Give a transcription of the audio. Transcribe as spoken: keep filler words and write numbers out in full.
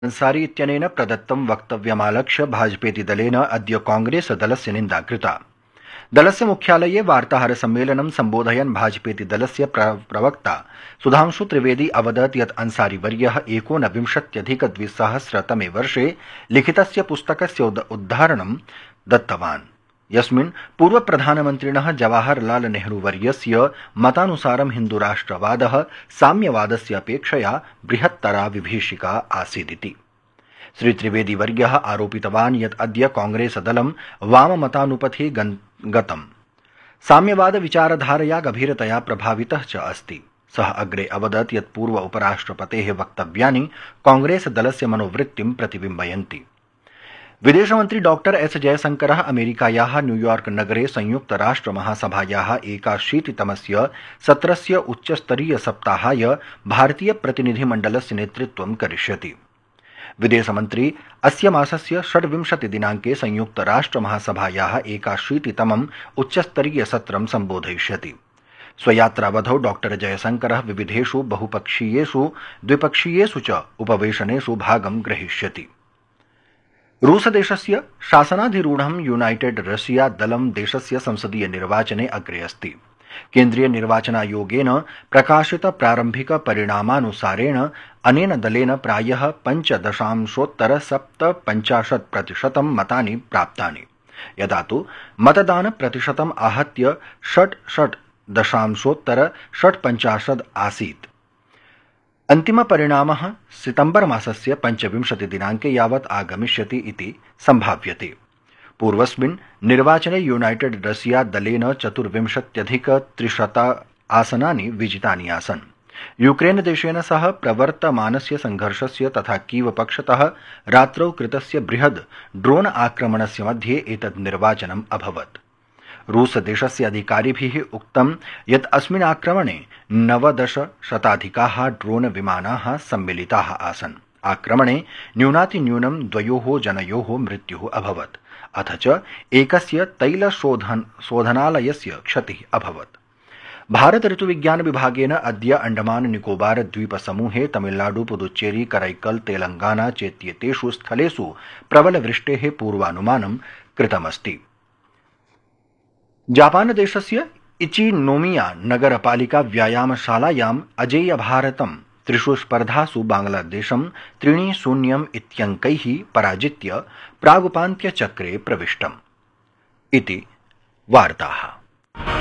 अंसारी इत्यनेन प्रदत्तं वक्तव्यमालक्ष्य भाजपेति दलेन अद्य कांग्रेस दलस्य निन्दा कृता। दलस्य मुख्यालये वार्ताहरसम्मेलनं सम्बोधयन् भाजपेति दलस्य प्रवक्ता सुधांशु त्रिवेदी अवदत् यत् अंसारीवर्यः एकोनविंशत्यधिकद्विसहस्रतमे वर्षे लिखितस्य पुस्तकस्य उद्धारणं दत्तवान्, यस्मिन् पूर्वप्रधानमन्त्रिणः जवाहरलाल नेहरूवर्यस्य मतानुसारं हिन्दुराष्ट्रवादः साम्यवादस्य अपेक्षया बृहत्तरा विभीषिका आसीदिति। श्री त्रिवेदीवर्यः आरोपितवान् यत् अद्य कांग्रेसदलं वाममतानुपथे गतम् साम्यवादविचारधारया गभीरतया प्रभावितः च अस्ति। सः अग्रे अवदत् यत् पूर्व उपराष्ट्रपतेः वक्तव्यानि कांग्रेसदलस्य मनोवृत्तिं प्रतिबिम्बयन्ति। विदेशमन्त्री डॉक्टर एस जयशंकरः अमेरिकायाः न्यूयॉर्क नगरे संयुक्तराष्ट्रमहासभायाः एकाशीतितमस्य सत्रस्य उच्चस्तरीयसप्ताहाय भारतीयप्रतिनिधिमण्डलस्य नेतृत्वं करिष्यति। विदेशमन्त्री अस्य मासस्य षड्विंशतिदिनाङ्के संयुक्तराष्ट्रमहासभायाः एकाशीतितमम् उच्चस्तरीयसत्रं सम्बोधयिष्यति। स्वयात्रावधौ डॉक्टर जयशंकरः विविधेषु बहुपक्षीयेषु द्विपक्षीयेषु च उपवेशनेषु भागं ग्रहीष्यति। रूसदेशस्य शासनाधिरूढं यूनाइटेड रशिया दलं देशस्य संसदीय निर्वाचने अग्रे अस्ति। केन्द्रीय निर्वाचनायोगेन प्रकाशित प्रारम्भिक परिणामानुसारेण अनेन दलेन प्रायः पञ्चदशांशोत्तर सप्तपञ्चाशत् प्रतिशतं मतानि प्राप्तानि, यदा तु मतदान प्रतिशतम् आहत्य षट् षट् दशांशोत्तर षट्पञ्चाशत् आसीत्। अन्तिमपरिणामः सितम्बर मासस्य पञ्चविंशतिदिनाङ्के यावत् आगमिष्यति इति सम्भाव्यते। पूर्वस्मिन् निर्वाचने यूनाइटेड रशिया दलेन चतुर्विंशत्यधिकत्रिशत आसनानि विजितानि आसन्। यूक्रेन देशेन सह प्रवर्तमानस्य संघर्षस्य तथा कीव पक्षतः रात्रौ कृतस्य बृहद् ड्रोन आक्रमणस्य मध्ये एतत् निर्वाचनम् अभवत्। रूस देशस्य अधिकारिभिः उक्तं यत् अस्मिन् आक्रमणे नवदश शताधिकाः ड्रोन विमानाः सम्मिलिताः आसन्। आक्रमणे न्यूनातिन्यूनं द्वयोः जनयोः मृत्युः अभवत्, अथ च एकस्य तैलशोधनालयस्य क्षतिः अभवत्। भारत ऋतुविज्ञान विभागेन अद्य अंडमान निकोबार द्वीपसमूहे तमिलनाडु, पुदुच्चेरी, करैकल, तेलंगाना चेत्येतेषु स्थलेषु प्रबलवृष्टेः पूर्वानुमानं कृतमस्ति। जापानदेशस्य इचिनोमिया नगरपालिका व्यायामशालायाम् अजेयभारतं त्रिषु स्पर्धासु बांग्लादेशं त्रीणि शून्यम् इत्यङ्कैः पराजित्य प्रागुपान्त्यचक्रे प्रविष्टम् इति वार्ताः।